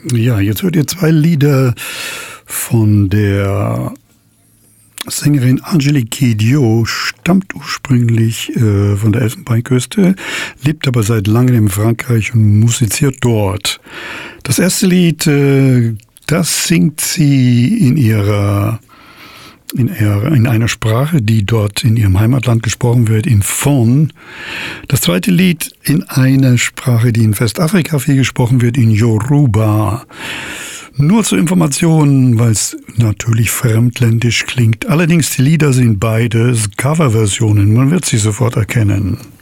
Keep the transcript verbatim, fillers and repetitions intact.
Ja, jetzt hört ihr zwei Lieder von der Sängerin Angélique Kidjo, stammt ursprünglich äh, von der Elfenbeinküste, lebt aber seit langem in Frankreich und musiziert dort. Das erste Lied, äh, das singt sie in ihrer In, ihrer, in einer Sprache, die dort in ihrem Heimatland gesprochen wird, in Fon. Das zweite Lied in einer Sprache, die in Westafrika viel gesprochen wird, in Yoruba. Nur zur Information, weil es natürlich fremdländisch klingt. Allerdings, die Lieder sind beides Coverversionen. Man wird sie sofort erkennen.